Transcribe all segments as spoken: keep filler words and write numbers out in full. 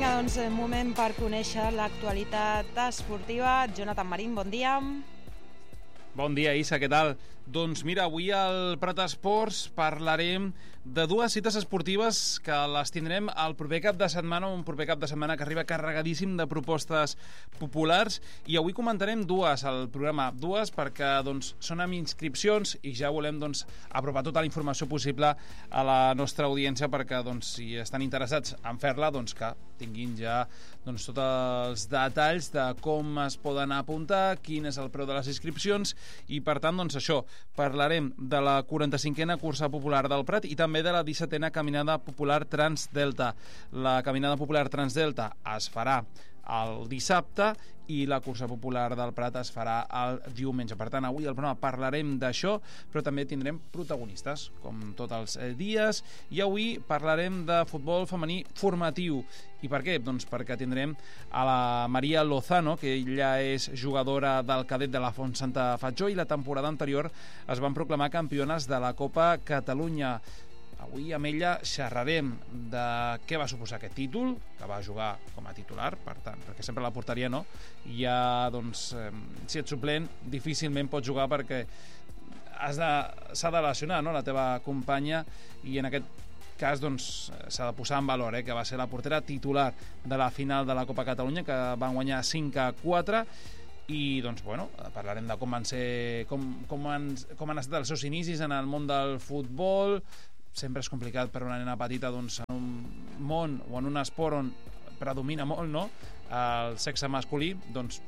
Vinga, doncs, moment per conèixer l'actualitat esportiva. Jonathan Marín, bon dia. Bon dia, Issa, què tal? Doncs mira, avui al Prat Esports parlarem de dues cites esportives que les tindrem el proper cap de setmana, un proper cap de setmana que arriba carregadíssim de propostes populars, i avui comentarem dues al programa, dues perquè doncs, són amb inscripcions i ja volem doncs, apropar tota la informació possible a la nostra audiència perquè doncs, si estan interessats en fer-la, doncs que tinguin ja doncs, tots els detalls de com es poden apuntar, quin és el preu de les inscripcions, i per tant, doncs això, parlarem de la quaranta-cinquena cursa popular del Prat i també de la dissetena caminada popular Transdelta. La caminada popular Transdelta es farà el dissabte i la cursa popular del Prat es farà el diumenge. Per tant, avui al programa parlarem d'això, però també tindrem protagonistes, com tots els dies, i avui parlarem de futbol femení formatiu. I per què? Doncs perquè tindrem a la Maria Lozano, que ella és jugadora del cadet de la Font Santa Fatjó i la temporada anterior es van proclamar campiones de la Copa Catalunya. Avui amb ella xerrarem de què va suposar aquest títol, que va jugar com a titular, per tant, perquè sempre la portaria no, i ja, doncs, eh, si ets suplent, difícilment pots jugar perquè has de, s'ha de lesionar, no?, la teva companya, i en aquest cas, doncs, s'ha de posar en valor, eh, que va ser la portera titular de la final de la Copa Catalunya, que van guanyar cinc a quatre, i doncs, bueno, parlarem de com van ser, com, com, han, com han estat els seus inicis en el món del futbol. Sempre és complicat per una nena petita, doncs, en un món o en un esport on predomina molt, no?, el sexe masculí, doncs,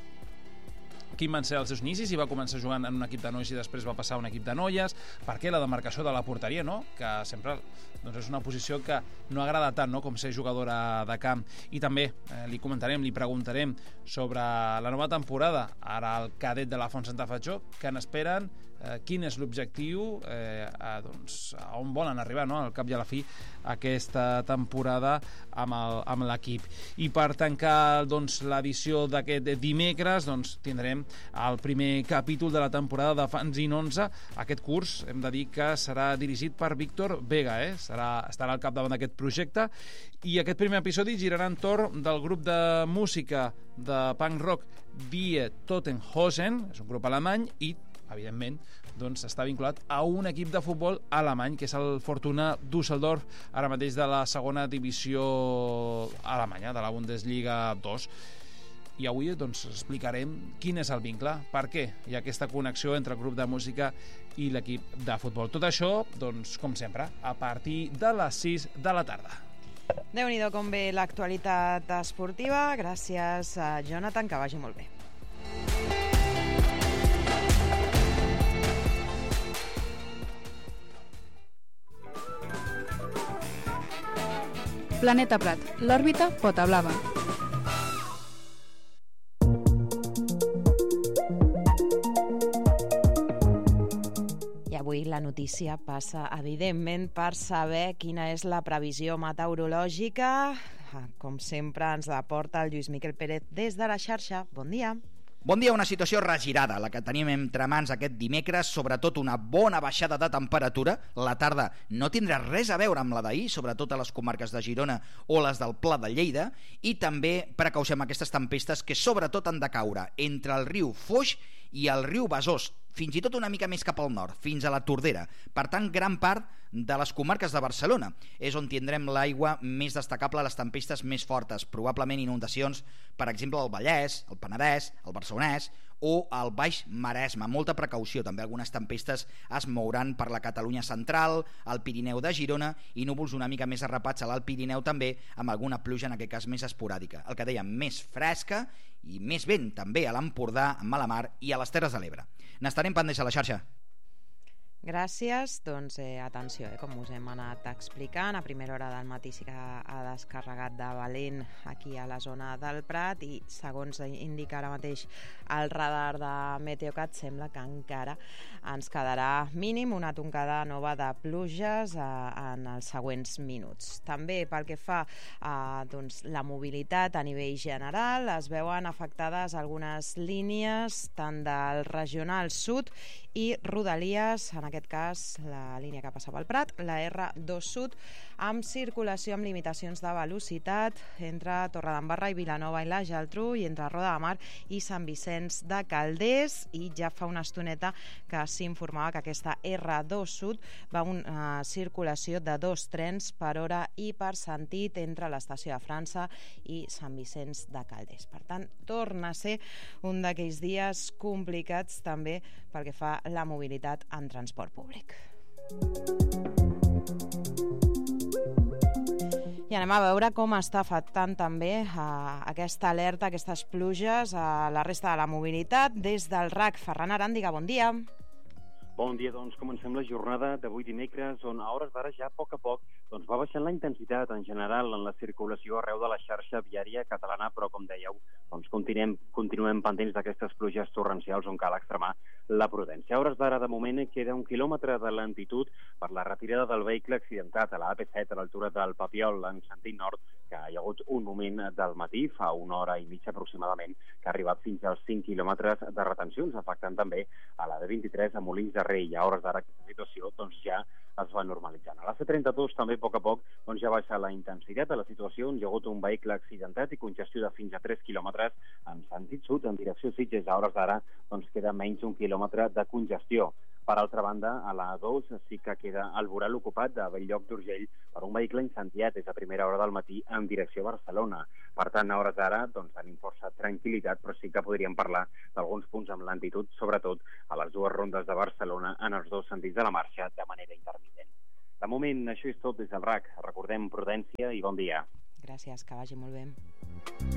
quins van ser els seus inicis, i va començar jugant en un equip de nois i després va passar a un equip de noies, per què la demarcació de la porteria, no?, que sempre doncs, és una posició que no agrada tant, no?, com ser jugadora de camp. I també eh, li comentarem, li preguntarem sobre la nova temporada, ara el cadet de la Font Santa Fatjó, que n'esperen, eh, quin és l'objectiu, eh, a, doncs, a on volen arribar, no?, al cap i a la fi, aquesta temporada amb, el, amb l'equip. I per tancar doncs, l'edició d'aquest dimecres, doncs, tindrem el primer capítol de la temporada de Fanzine onze. Aquest curs hem de dir que serà dirigit per Víctor Vega, eh? serà, estarà al capdavant d'aquest projecte, i aquest primer episodi girarà entorn del grup de música de punk rock Die Totenhausen, és un grup alemany, i evidentment, doncs, està vinculat a un equip de futbol alemany, que és el Fortuna Düsseldorf, ara mateix de la segona divisió alemanya, de la Bundesliga dos. I avui doncs, explicarem quin és el vincle, per què hi ha aquesta connexió entre el grup de música i l'equip de futbol. Tot això, doncs, com sempre, a partir de les sis de la tarda. Déu-n'hi-do com ve l'actualitat esportiva. Gràcies a Jonathan, que vagi molt bé. Planeta Prat, l'òrbita pota blava. I avui la notícia passa, evidentment, per saber quina és la previsió meteorològica. Com sempre, ens la porta el Lluís Miquel Pérez des de la xarxa. Bon dia. Bon dia, una situació regirada, la que tenim entre mans aquest dimecres, sobretot una bona baixada de temperatura. La tarda no tindrà res a veure amb la d'ahir, sobretot a les comarques de Girona o les del Pla de Lleida, i també precaucem aquestes tempestes que sobretot han de caure entre el riu Foix i el riu Besòs, fins i tot una mica més cap al nord, fins a la Tordera. Per tant, gran part de les comarques de Barcelona és on tindrem l'aigua més destacable, les tempestes més fortes, probablement inundacions, per exemple, al Vallès, el Penedès, el Barcelonès o al Baix Maresme. Molta precaució, també algunes tempestes es mouran per la Catalunya central, el Pirineu de Girona i núvols una mica més arrapats a l'Alt Pirineu també, amb alguna pluja en aquest cas més esporàdica. El que dèiem, més fresca i més vent també a l'Empordà, a Malamar i a les Terres de l'Ebre. N'estarem pendents a la xarxa. Gràcies. Doncs eh, atenció, eh, com us hem anat explicant, a primera hora del matí sí que ha descarregat de valent aquí a la zona del Prat, i segons indica ara mateix el radar de Meteocat, sembla que encara ens quedarà mínim una tongada nova de pluges eh, en els següents minuts. També pel que fa a doncs, la mobilitat a nivell general, es veuen afectades algunes línies tant del regional sud i Rodalies, en aquest cas la línia que passava al Prat, la erre dos Sud, amb circulació amb limitacions de velocitat entre Torredembarra i Vilanova i la Geltrú i entre Roda de Mar i Sant Vicenç de Calders, i ja fa una estoneta que s'informava que aquesta erre dos Sud va una circulació de dos trens per hora i per sentit entre l'estació de França i Sant Vicenç de Calders. Per tant, torna a ser un d'aquells dies complicats també pel que fa a la mobilitat en transport públic. I anem a veure com està afectant també eh, aquesta alerta, aquestes pluges a la resta de la mobilitat. Des del R A C, Ferran Aràndiga, bon dia. Bon dia, doncs comencem la jornada d'avui dimecres, on a hores d'ara ja a poc a poc doncs, va baixant la intensitat en general en la circulació arreu de la xarxa viària catalana, però com dèieu, doncs, continuem, continuem pendents d'aquestes pluges torrencials on cal extremar la prudència. A hores d'ara, de moment, queda un quilòmetre de lentitud per la retirada del vehicle accidentat a la A P set a l'altura del Papiol en sentit nord, que hi ha hagut un moment del matí, fa una hora i mitja aproximadament, que ha arribat fins als cinc quilòmetres de retencions, afectant també a la D vint-i-tres a Molins de Rei. I a hores d'ara aquesta situació doncs, ja es va normalitzant. A la C trenta-dos també a poc a poc doncs, ja baixa la intensitat de la situació, on hi ha hagut un vehicle accidentat i congestió de fins a tres quilòmetres en sentit sud, en direcció Sitges. A hores d'ara doncs, queda menys d'un quilòmetre de congestió. Per altra banda, a la A dos sí que queda el voral ocupat de Bell-lloc d'Urgell per un vehicle incendiat des de primera hora del matí en direcció a Barcelona. Per tant, a hores d'ara doncs, tenim força tranquil·litat, però sí que podríem parlar d'alguns punts amb lentitud, sobretot a les dues rondes de Barcelona en els dos sentits de la marxa de manera intermitent. De moment, això és tot des del R A C. Recordem prudència i bon dia. Gràcies, que vagi molt bé.